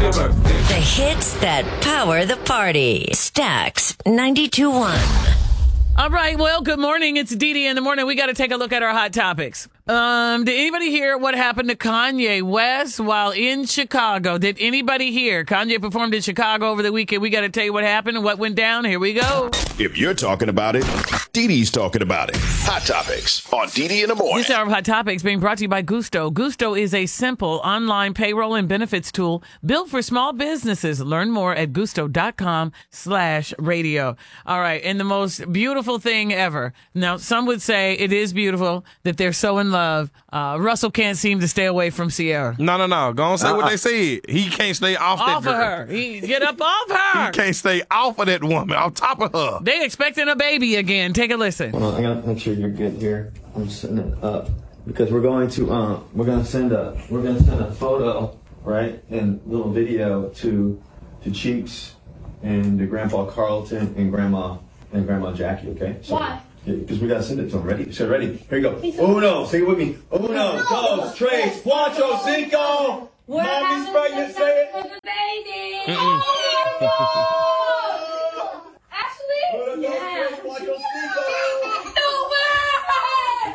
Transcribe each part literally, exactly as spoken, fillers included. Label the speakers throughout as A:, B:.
A: your birthday.
B: The hits that power the party. Stax ninety-two point one.
C: All right, well, good morning. It's Dee Dee in the morning. We got to take a look at our hot topics. Um, did anybody hear what happened to Kanye West while in Chicago? Did anybody hear? Kanye performed in Chicago over the weekend. We got to tell you what happened and what went down. Here we go.
D: If you're talking about it, Dee Dee's talking about it. Hot Topics on Dee Dee in the morning.
C: This hour of Hot Topics being brought to you by Gusto. Gusto is a simple online payroll and benefits tool built for small businesses. Learn more at gusto.com slash radio. All right, and the most beautiful thing ever. Now, some would say it is beautiful that they're so in love. Uh, Russell can't seem to stay away from Sierra.
E: No, no, no. Go on, say uh-uh. what they said. He can't stay off,
C: off
E: that girl.
C: of her. He get up off her.
E: He can't stay off of that woman, on top of her.
C: They expecting a baby again. Take a listen.
F: Hold on, I gotta make sure you're good here. I'm setting it up because we're going to um we're gonna send a we're gonna send a photo, right, and little video to to Cheeks and to Grandpa Carlton and Grandma and Grandma Jackie. Okay. So,
G: why?
F: Because we gotta send it to him. Ready? So ready? Here you go. Uno, sing it with me. Uno, dos, tres, cuatro, cinco.
G: What
F: Mommy's pregnant. Say it.
G: With the baby. Oh my God. Ashley?
F: Uno, dos, tres, cuatro, cinco.
G: No way!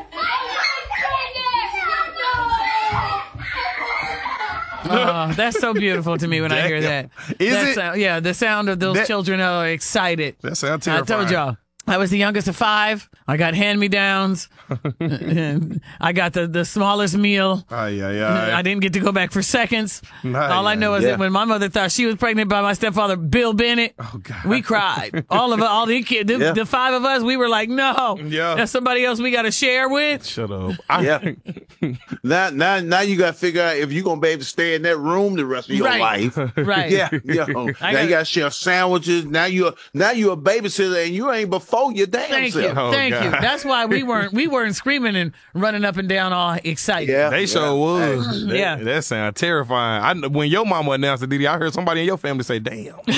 G: I'm pregnant.
C: Oh, that's so beautiful to me when I hear that.
E: Is
C: that
E: it?
C: Sound, yeah, the sound of those
E: that,
C: children are excited.
E: That sounds terrifying.
C: I told y'all. I was the youngest of five. I got hand-me-downs. I got the, the smallest meal.
E: Ay, ay, ay.
C: I didn't get to go back for seconds.
E: Ay,
C: All I know
E: ay,
C: is
E: yeah.
C: that when my mother thought she was pregnant by my stepfather, Bill Bennett,
E: oh, God.
C: we cried. All of all the kids, the,
H: Yeah.
C: the five of us, we were like, no.
E: Yeah.
C: That's somebody else we got to share with.
E: Shut up. I,
H: Yeah. now, now, now you got to figure out if you're going to be able to stay in that room the rest of your
C: Right.
H: life.
C: Right.
H: Yeah. yeah. Now
C: gotta-
H: you got to share sandwiches. Now you're now you're a babysitter and you ain't before your damn
C: Thank
H: self.
C: you.
E: Oh,
C: Thank
E: God.
C: you. That's why we weren't we weren't screaming and running up and down all excited.
H: Yeah.
E: They sure was. That,
C: Yeah.
E: That sounds terrifying. I, when your mama announced it, Didi, I heard somebody in your family say, damn. damn.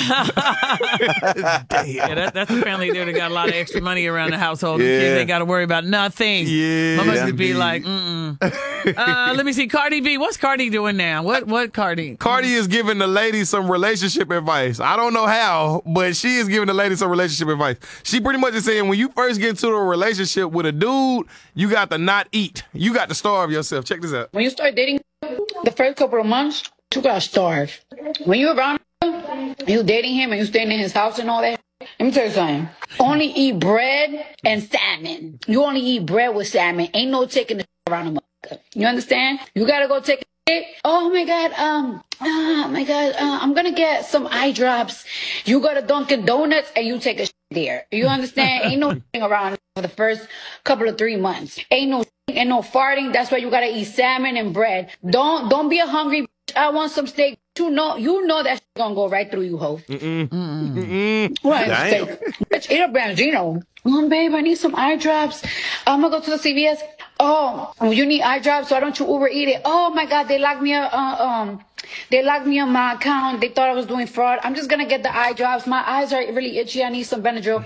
C: Yeah, that, that's a family there that got a lot of extra money around the household. The
H: Yeah.
C: kids ain't got to worry about nothing.
E: Yeah.
C: Mama
E: Yeah.
C: would be like, mm-mm. uh, let me see. Cardi B. What's Cardi doing now? What What Cardi?
E: Cardi is giving the ladies some relationship advice. I don't know how, but she is giving the ladies some relationship advice. She pretty much is saying when you first get into a relationship with a dude, you got to not eat. You got to starve yourself. Check this out.
I: When you start dating, the first couple of months, you gotta starve. When you around him, you dating him and you staying in his house and all that, let me tell you something. Only eat bread and salmon. You only eat bread with salmon. Ain't no taking the around a motherfucker. You understand? You gotta go take it. Oh my God, um, oh my God, uh, I'm gonna get some eye drops. You go to Dunkin' Donuts and you take a there. You understand? Ain't no around for the first couple of three months. Ain't no and no farting. That's why you gotta eat salmon and bread. Don't don't be a hungry bitch. I want some steak. You know you know that gonna go right through you, ho.
E: Mm-mm. Mm-mm.
I: What
H: Damn.
I: steak? Bitch, eat a Branzino. Oh, babe, I need some eye drops. I'm gonna go to the C V S. Oh, you need eye drops. Why don't you Uber eat it? Oh my God, they locked me up. Uh, um, they locked me on my account. They thought I was doing fraud. I'm just gonna get the eye drops. My eyes are really itchy. I need some Benadryl.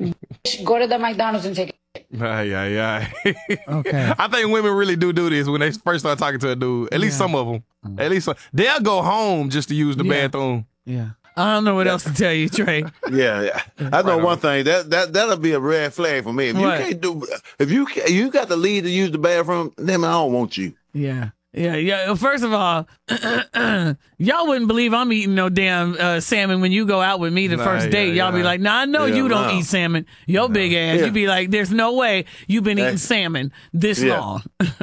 I: Go to the McDonald's and take it.
E: Ay, ay, ay.
C: Okay.
E: I think women really do do this when they first start talking to a dude. At least
C: Yeah.
E: some of them. At least some. They'll go home just to use the
C: Yeah.
E: bathroom.
C: Yeah. I don't know what else to tell you, Trey.
H: Yeah, yeah. I know
E: Right
H: one
E: on.
H: thing that that that'll be a red flag for me. If
C: What?
H: you can't do, if you ca- you got the lead to use the bathroom, then I don't want you.
C: Yeah. Yeah, yeah. Well, first of all, y'all wouldn't believe I'm eating no damn uh, salmon when you go out with me the
E: Nah,
C: first date.
E: yeah,
C: Y'all be
E: yeah.
C: like, nah, I know
H: Yeah,
C: you don't
H: no.
C: eat salmon. Yo big ass.
H: Yeah.
C: You be like, there's no way you've been eating
H: Hey.
C: salmon this
H: Yeah.
C: long.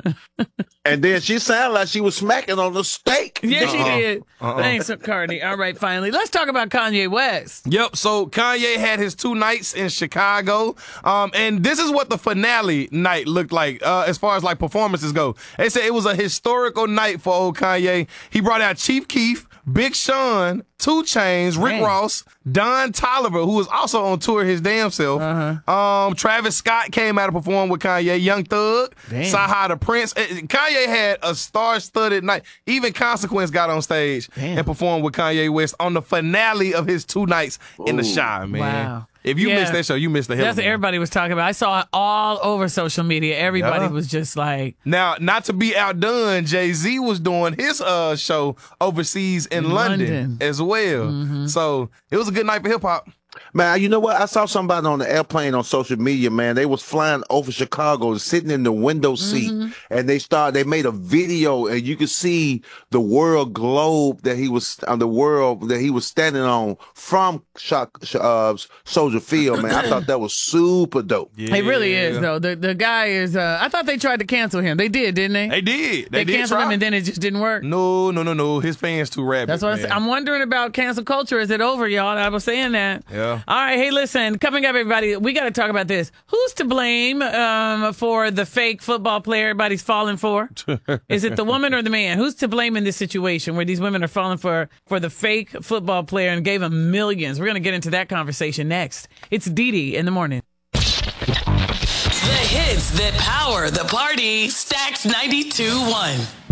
H: And then she sounded like she was smacking on the steak.
C: Yeah, she
E: Uh-uh.
C: did.
E: Uh-uh.
C: Thanks, Cardi. All right, finally. Let's talk about Kanye West.
E: Yep. So Kanye had his two nights in Chicago, um, and this is what the finale night looked like uh, as far as like performances go. They said it was a historical night for old Kanye. He brought out Chief Keef, Big Sean, two Chainz, Rick
C: Dang.
E: Ross, Don Toliver, who was also on tour his damn self.
C: Uh-huh.
E: Um, Travis Scott came out and performed with Kanye, Young Thug,
C: Damn.
E: Saha the Prince. Eh, Kanye had a star-studded night. Even Consequence got on stage
C: Damn.
E: and performed with Kanye West on the finale of his two nights in the Shy, man.
C: Wow.
E: If you
C: Yeah.
E: missed that show, you missed the hell
C: That's
E: of
C: what
E: it.
C: everybody was talking about. I saw it all over social media. Everybody
E: Yeah.
C: was just like,
E: Now, not to be outdone, Jay-Z was doing his uh show overseas in,
C: In
E: London,
C: London.
E: as well. So it was a good night for hip hop.
H: Man, you know what? I saw somebody on the airplane on social media, man. They was flying over Chicago, sitting in the window seat, and they started. They made a video, and you could see the world globe that he was on, the world that he was standing on from Shock, uh, Soldier Field. Man, I thought that was super dope.
E: Yeah.
C: it really is, though. The the guy is, uh, I thought they tried to cancel him. They did, didn't they?
E: They did.
C: They
E: They, did
C: canceled
E: try.
C: him, and then it just didn't work.
E: No, no, no, no. His fans too rabid.
C: That's what I
E: man.
C: said. I'm wondering about cancel culture. Is it over, y'all? I was saying that.
E: Yeah.
C: All right. Hey, listen. Coming up, everybody, we got to talk about this. Who's to blame um, for the fake football player everybody's falling for? Is it the woman or the man? Who's to blame in this situation where these women are falling for for the fake football player and gave him millions? We're going to get into that conversation next. It's Dee Dee in the morning.
A: The hits that power the party. Stacks ninety-two point one.